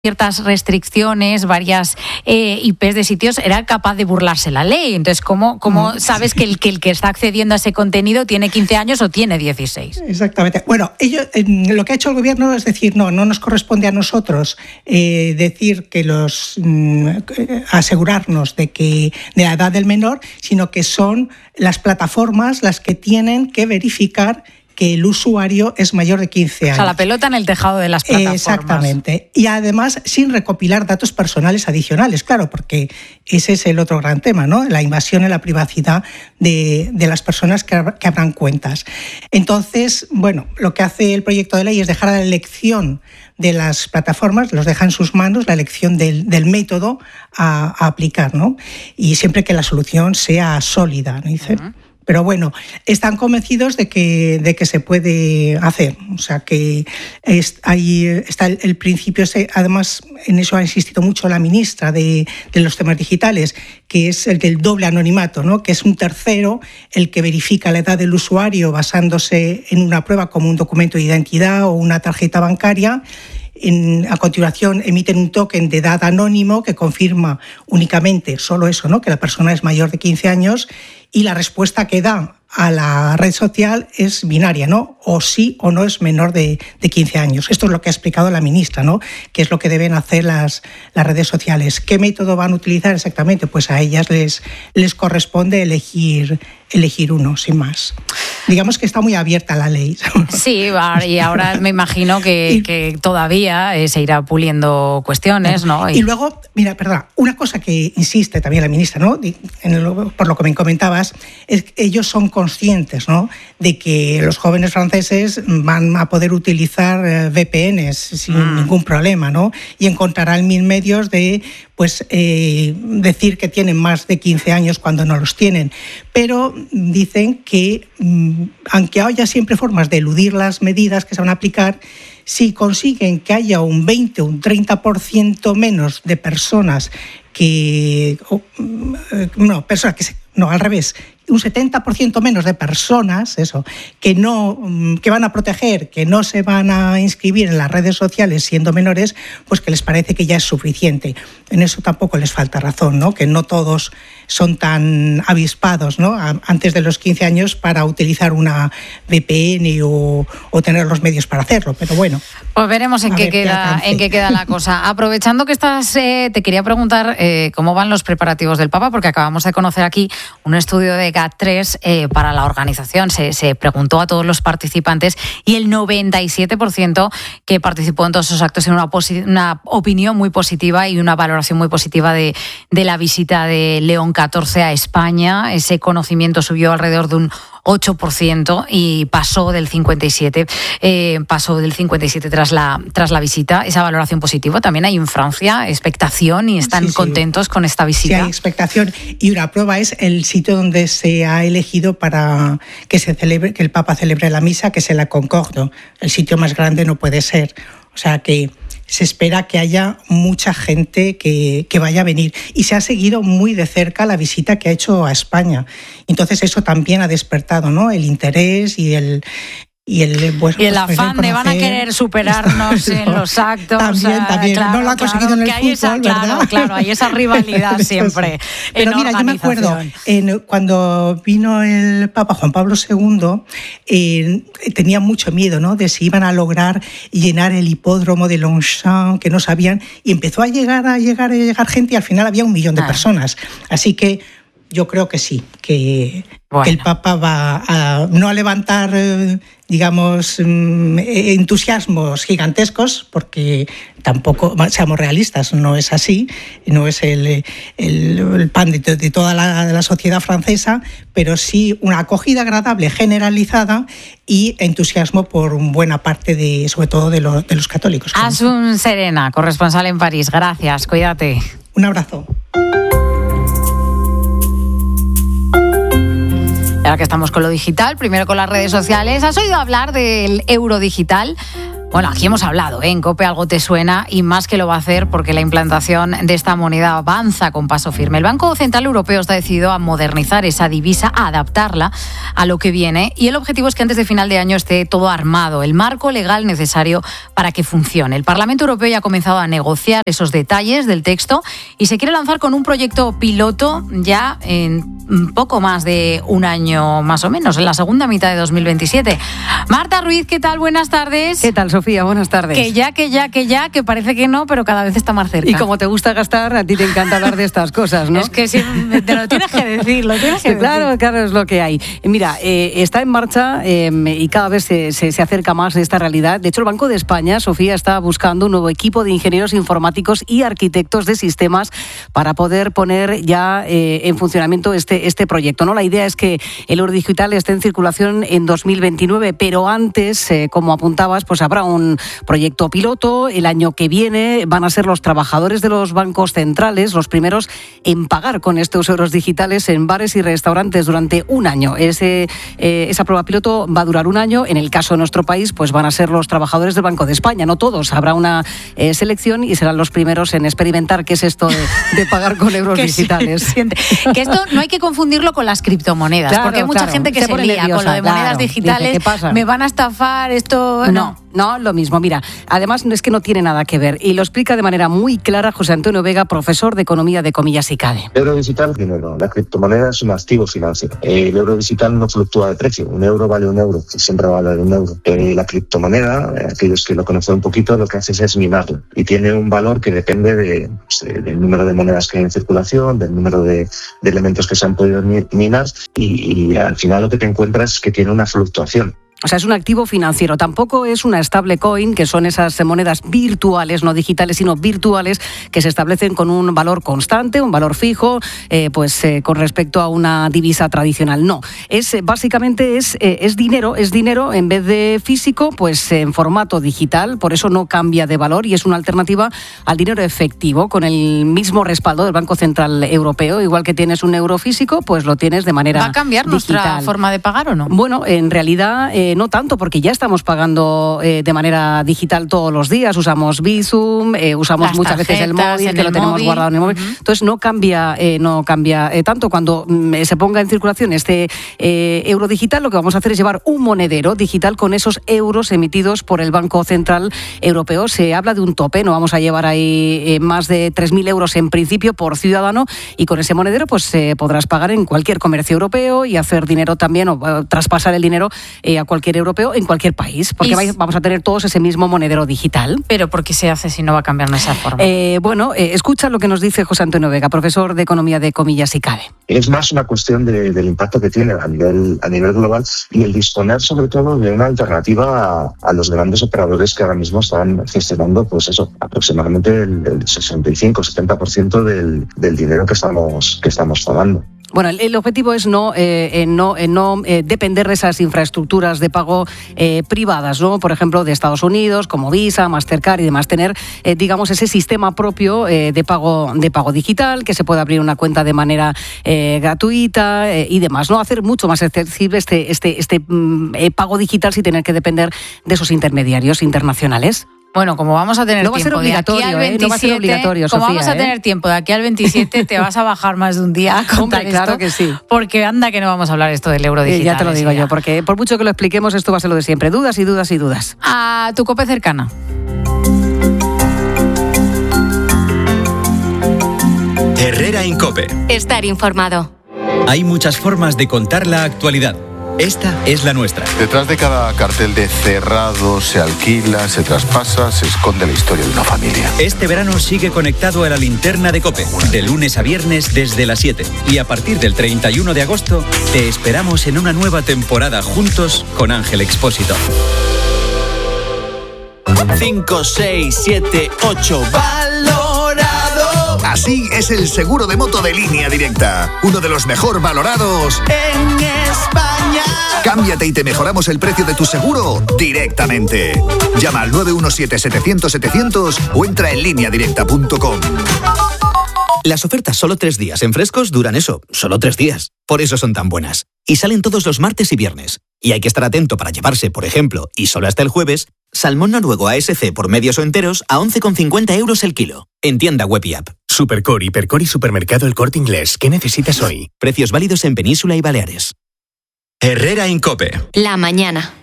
ciertas restricciones, varias IPs de sitios, era capaz de burlarse la ley. Entonces, ¿cómo sabes que el que está accediendo a ese contenido tiene 15 años o tiene 16? Exactamente. Bueno, lo que ha hecho el gobierno es decir, no nos corresponde a nosotros decir que asegurarnos de la edad del menor, sino que son las plataformas las que tienen que verificar que el usuario es mayor de 15 años. O sea, la pelota en el tejado de las plataformas. Exactamente. Y además sin recopilar datos personales adicionales, claro, porque ese es el otro gran tema, ¿no? La invasión en la privacidad de las personas que abran cuentas. Entonces, bueno, lo que hace el proyecto de ley es dejar a la elección de las plataformas, los deja en sus manos la elección del método a aplicar, ¿no? Y siempre que la solución sea sólida, ¿no? Dice. Uh-huh. Pero bueno, están convencidos de que se puede hacer. O sea, que ahí está el principio. Además, en eso ha insistido mucho la ministra de los temas digitales, que es el del doble anonimato, ¿no? Que es un tercero el que verifica la edad del usuario basándose en una prueba como un documento de identidad o una tarjeta bancaria. A continuación emiten un token de edad anónimo que confirma únicamente solo eso, ¿no? Que la persona es mayor de 15 años, y la respuesta que da a la red social es binaria, ¿no? O sí o no es menor de 15 años. Esto es lo que ha explicado la ministra, ¿no? Que es lo que deben hacer las redes sociales. ¿Qué método van a utilizar exactamente? Pues a ellas les corresponde elegir uno, sin más. Digamos que está muy abierta la ley. Sí, y ahora me imagino que todavía se irá puliendo cuestiones, ¿no? Y luego, mira, perdona, una cosa que insiste también la ministra, ¿no? Por lo que me comentabas, es que ellos son conscientes, ¿no? De que los jóvenes franceses van a poder utilizar VPNs sin ningún problema, ¿no? Y encontrarán mil medios de decir que tienen más de 15 años cuando no los tienen. Pero dicen que, aunque haya siempre formas de eludir las medidas que se van a aplicar, si consiguen que haya un 20 o un 30% menos de personas al revés, un 70% menos de personas, que van a proteger, que no se van a inscribir en las redes sociales siendo menores, pues que les parece que ya es suficiente. En eso tampoco les falta razón, ¿no? Que no todos son tan avispados, ¿no? Antes de los 15 años para utilizar una VPN o tener los medios para hacerlo, pero bueno. Pues veremos en qué queda la cosa. Aprovechando que estás, te quería preguntar cómo van los preparativos del Papa, porque acabamos de conocer aquí un estudio de GAT3 para la organización. Se preguntó a todos los participantes y el 97% que participó en todos esos actos tiene una opinión muy positiva y una valoración muy positiva de la visita de León XIV a España. Ese conocimiento subió alrededor de un 8% y pasó del 57 tras la visita. Esa valoración positiva también hay en Francia, expectación, y están contentos con esta visita. Sí, hay expectación, y una prueba es el sitio donde se ha elegido para que el Papa celebre la misa, que es en la Concorde. El sitio más grande no puede ser. O sea que se espera que haya mucha gente que vaya a venir. Y se ha seguido muy de cerca la visita que ha hecho a España. Entonces eso también ha despertado, ¿no? El interés y el afán de van a querer superarnos en los actos. También. Claro, no lo ha conseguido en el fútbol, ¿verdad? Claro, hay esa rivalidad siempre. Pero mira, yo me acuerdo, cuando vino el Papa Juan Pablo II, tenía mucho miedo, ¿no? De si iban a lograr llenar el hipódromo de Longchamp, que no sabían, y empezó a llegar gente, y al final había 1 millón de personas. Así que yo creo que sí, que el Papa va a no levantar, entusiasmos gigantescos, porque tampoco, seamos realistas, no es así, no es el pan de toda la sociedad francesa, pero sí una acogida agradable, generalizada, y entusiasmo por buena parte, sobre todo de los católicos. Asun Serena, corresponsal en París. Gracias, cuídate. Un abrazo. Ahora que estamos con lo digital, primero con las redes sociales. ¿Has oído hablar del euro digital? Bueno, aquí hemos hablado, en COPE algo te suena y más que lo va a hacer porque la implantación de esta moneda avanza con paso firme. El Banco Central Europeo está decidido a modernizar esa divisa, a adaptarla a lo que viene y el objetivo es que antes de final de año esté todo armado, el marco legal necesario para que funcione. El Parlamento Europeo ya ha comenzado a negociar esos detalles del texto y se quiere lanzar con un proyecto piloto ya en poco más de un año más o menos, en la segunda mitad de 2027. Marta Ruiz, ¿qué tal? Buenas tardes. ¿Qué tal, Sofía? Buenas tardes. Que parece que no, pero cada vez está más cerca. Y como te gusta gastar, a ti te encanta hablar de estas cosas, ¿no? Es que sí, te lo tienes que decir, Claro, es lo que hay. Mira, está en marcha y cada vez se acerca más de esta realidad. De hecho, el Banco de España, Sofía, está buscando un nuevo equipo de ingenieros informáticos y arquitectos de sistemas para poder poner ya en funcionamiento este proyecto, ¿no? La idea es que el euro digital esté en circulación en 2029, pero antes, como apuntabas, pues habrá un proyecto piloto. El año que viene van a ser los trabajadores de los bancos centrales los primeros en pagar con estos euros digitales en bares y restaurantes durante un año. Esa prueba piloto va a durar un año. En el caso de nuestro país, pues van a ser los trabajadores del Banco de España, no todos. Habrá una selección y serán los primeros en experimentar qué es esto de pagar con euros digitales. Que esto no hay que confundirlo con las criptomonedas, porque hay mucha gente que se lía con lo de monedas digitales. Dice, ¿qué pasa? ¿Me van a estafar esto? No, lo mismo. Mira, además es que no tiene nada que ver. Y lo explica de manera muy clara José Antonio Vega, profesor de Economía de Comillas y CADE. El euro digital, dinero. La criptomoneda es un activo financiero. El euro digital no fluctúa de precio. Un euro vale un euro, y siempre va a valer un euro. La criptomoneda, aquellos que lo conocen un poquito, lo que hace es minarla. Y tiene un valor que depende del número de monedas que hay en circulación, del número de elementos que se han podido minar. Y al final lo que te encuentras es que tiene una fluctuación. O sea, es un activo financiero. Tampoco es una stablecoin, que son esas monedas virtuales, no digitales, sino virtuales, que se establecen con un valor constante, un valor fijo, con respecto a una divisa tradicional. No, básicamente es dinero en vez de físico, pues en formato digital. Por eso no cambia de valor y es una alternativa al dinero efectivo, con el mismo respaldo del Banco Central Europeo. Igual que tienes un euro físico, pues lo tienes de manera digital. ¿Va a cambiar nuestra forma de pagar o no? Bueno, en realidad no tanto, porque ya estamos pagando de manera digital todos los días. Usamos Bizum, usamos las muchas veces el móvil, que lo tenemos guardado en el móvil. Entonces no cambia tanto. Cuando se ponga en circulación este euro digital, lo que vamos a hacer es llevar un monedero digital con esos euros emitidos por el Banco Central Europeo. Se habla de un tope, no vamos a llevar ahí más de 3.000 euros en principio por ciudadano, y con ese monedero pues podrás pagar en cualquier comercio europeo y hacer dinero también, o traspasar el dinero a cualquier europeo en cualquier país, porque vamos a tener todos ese mismo monedero digital. ¿Pero por qué se hace si no va a cambiar de esa forma? Escucha lo que nos dice José Antonio Vega, profesor de Economía de Comillas y CADE. Es más una cuestión del impacto que tiene a nivel global y el disponer sobre todo de una alternativa a los grandes operadores que ahora mismo están gestionando, pues eso, aproximadamente el 65-70% del dinero que estamos pagando. Bueno, el objetivo es no depender de esas infraestructuras de pago privadas, ¿no? Por ejemplo, de Estados Unidos, como Visa, Mastercard y demás, tener, ese sistema propio de pago digital, que se pueda abrir una cuenta de manera gratuita y demás, ¿no? Hacer mucho más accesible este pago digital sin tener que depender de esos intermediarios internacionales. Bueno, como vamos a tener tiempo de aquí al 27, no va a ser obligatorio, como Sofía, vamos a tener tiempo de aquí al 27, te vas a bajar más de un día a contar claro esto, que sí. Porque anda que no vamos a hablar esto del euro digital. Ya te lo digo yo, porque por mucho que lo expliquemos, esto va a ser lo de siempre. Dudas y dudas y dudas. A tu COPE cercana. Herrera en COPE. Estar informado. Hay muchas formas de contar la actualidad. Esta es la nuestra. Detrás de cada cartel de cerrado, se alquila, se traspasa, se esconde la historia de una familia. Este verano sigue conectado a la linterna de COPE, de lunes a viernes desde las 7. Y a partir del 31 de agosto, te esperamos en una nueva temporada juntos con Ángel Expósito. 5, 6, 7, 8, valorado. Así es el seguro de moto de Línea Directa, uno de los mejor valorados en España. Cámbiate y te mejoramos el precio de tu seguro directamente. Llama al 917-700-700 o entra en lineadirecta.com. Las ofertas solo 3 días en Frescos duran eso, solo 3 días. Por eso son tan buenas. Y salen todos los martes y viernes. Y hay que estar atento para llevarse, por ejemplo, y solo hasta el jueves, Salmón noruego ASC por medios o enteros a 11,50 euros el kilo. En tienda web y app. Supercore, Hipercore y Supermercado El Corte Inglés. ¿Qué necesitas hoy? Precios válidos en Península y Baleares. Herrera Incope. La mañana.